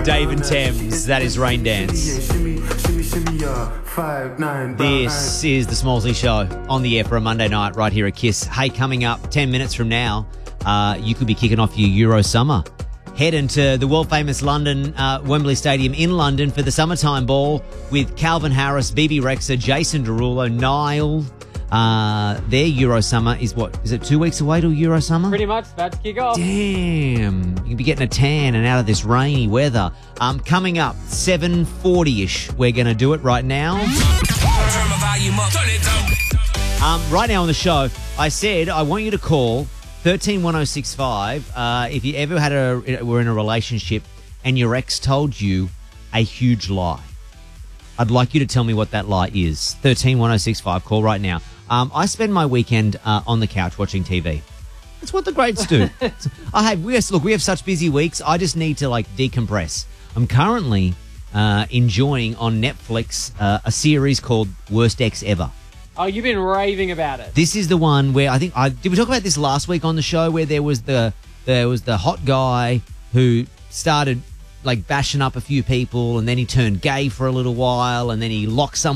Dave and Thames, that is Rain Dance. This is the Smallsy Show on the air for a Monday night right here at KISS. Hey, coming up 10 minutes from now, you could be kicking off your Euro summer. Head into the world-famous London, Wembley Stadium in London for the summertime ball with Calvin Harris, Bebe Rexha, Jason Derulo, Niall. Their Euro summer is what? Is it 2 weeks away till Euro summer? Pretty much, about to kick off. Damn. You can be getting a tan and out of this rainy weather. Coming up, 7:40-ish. We're going to do it right now. Right now on the show, I said I want you to call 131065 if you ever were in a relationship and your ex told you a huge lie. I'd like you to tell me what that lie is. 131065, call right now. I spend my weekend on the couch watching TV. That's what the greats do. We have such busy weeks. I just need to decompress. I'm currently enjoying on Netflix a series called Worst Ex Ever. Oh, you've been raving about it. This is the one where did we talk about this last week on the show where there was the hot guy who started bashing up a few people and then he turned gay for a little while and then he locked someone